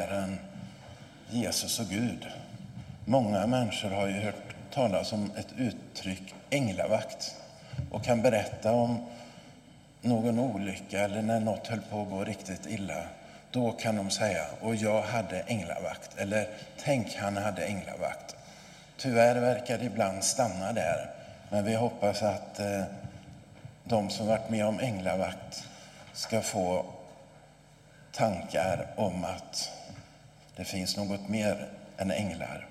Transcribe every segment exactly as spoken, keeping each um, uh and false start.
mer än Jesus och Gud. Många människor har ju hört talas om ett uttryck änglavakt och kan berätta om någon olycka eller när något höll på att gå riktigt illa. Då kan de säga, och jag hade änglavakt, eller tänk han hade änglavakt. Tyvärr verkar det ibland stanna där, men vi hoppas att eh, de som varit med om änglavakt ska få tankar om att det finns något mer än änglar.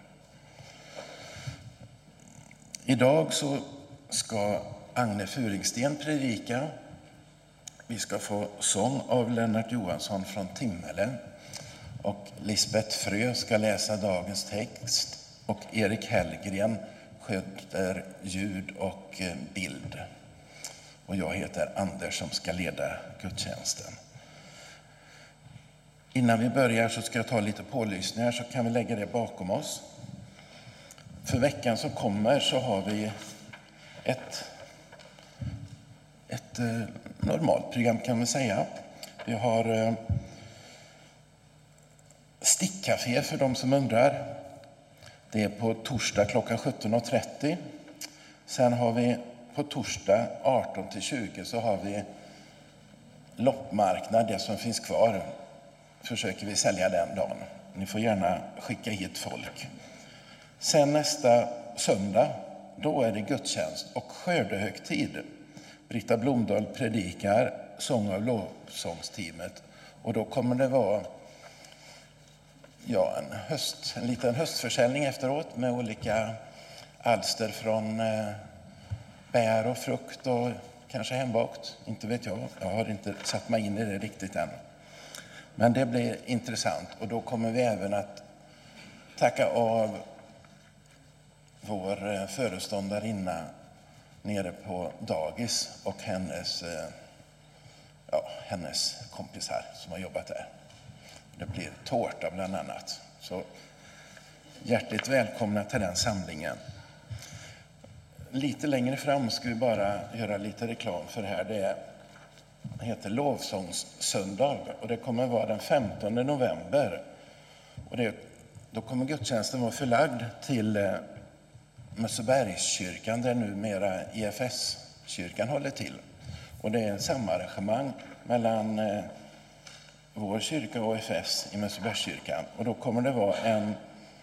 Idag så ska Agne Furingsten predika. Vi ska få sång av Lennart Johansson från Timmele. Och Lisbeth Frö ska läsa dagens text. Och Erik Hellgren sköter ljud och bild. Och jag heter Anders som ska leda gudstjänsten. Innan vi börjar så ska jag ta lite pålysningar så kan vi lägga det bakom oss. För veckan som kommer så har vi ett, ett eh, normalt program kan man säga. Vi har eh, stickcafé för de som undrar. Det är på torsdag klockan sjutton och trettio. Sen har vi på torsdag arton till tjugo så har vi loppmarknad, det som finns kvar. Försöker vi sälja den dagen. Ni får gärna skicka hit folk. Sen nästa söndag, då är det gudstjänst och skördehögtid. Britta Blomdahl predikar sång av lovsångsteamet. Och då kommer det vara ja, en, höst, en liten höstförsäljning efteråt med olika alster från eh, bär och frukt och kanske hembakt. Inte vet jag, jag har inte satt mig in i det riktigt än. Men det blir intressant och då kommer vi även att tacka av vår föreståndarinna nere på dagis och hennes, ja, hennes kompisar som har jobbat där. Det blir tårta bland annat. Så hjärtligt välkomna till den samlingen. Lite längre fram ska vi bara göra lite reklam för det här. Det är Det heter Lovsångssöndag och det kommer vara den femtonde november. Och det, då kommer gudstjänsten vara förlagd till eh, Mössebergskyrkan där numera I F S-kyrkan håller till. Och det är ett samarrangemang mellan eh, vår kyrka och I F S i Mössebergskyrkan. Och då kommer det vara en,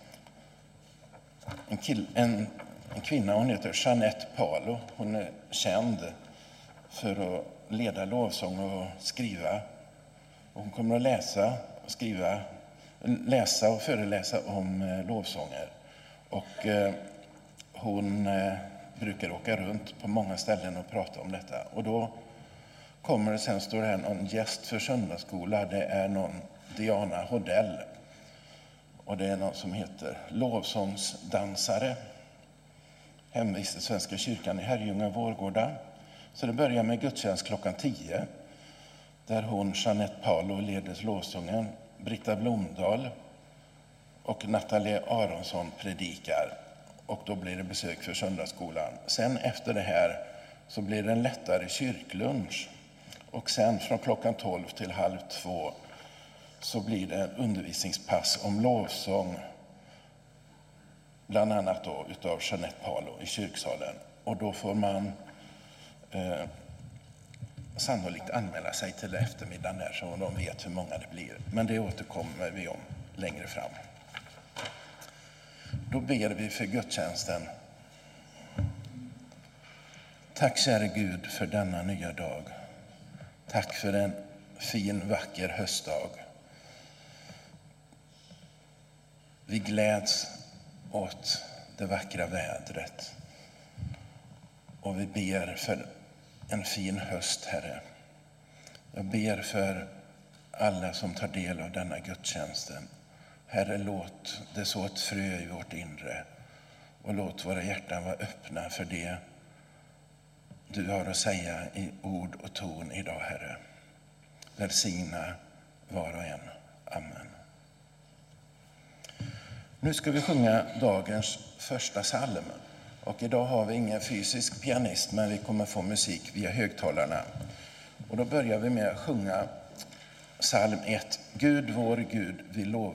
en, kill, en, en kvinna, hon heter Jeanette Palo. Hon är känd för att leda lovsång och skriva. Och hon kommer att läsa och skriva, läsa och föreläsa om eh, lovsånger. Och eh, hon eh, brukar åka runt på många ställen och prata om detta. Och då kommer det sen, står det här, någon gäst för söndagsskola. Det är någon Diana Hodell. Och det är någon som heter lovsångsdansare. Hemvist i Svenska kyrkan i Herrljunga Vårgårda. Så det börjar med gudstjänst klockan tio. Där hon, Jeanette Palo, leder lovsången. Britta Blomdahl och Nathalie Aronsson predikar. Och då blir det besök för söndagsskolan. Sen efter det här så blir det en lättare kyrklunch. Och sen från klockan tolv till halv två så blir det en undervisningspass om lovsång. Bland annat då utav Jeanette Palo i kyrksalen. Och då får man Eh, sannolikt anmäla sig till eftermiddagen där så de vet hur många det blir. Men det återkommer vi om längre fram. Då ber vi för gudstjänsten. Tack käre Gud för denna nya dag. Tack för en fin, vacker höstdag. Vi gläds åt det vackra vädret. Och vi ber för en fin höst, Herre. Jag ber för alla som tar del av denna gudstjänsten. Herre, låt det så ett frö i vårt inre. Och låt våra hjärtan vara öppna för det du har att säga i ord och ton idag, Herre. Välsigna var och en. Amen. Nu ska vi sjunga dagens första psalm. Och idag har vi ingen fysisk pianist, men vi kommer få musik via högtalarna. Och då börjar vi med att sjunga psalm ett. Gud, vår Gud, vi lovar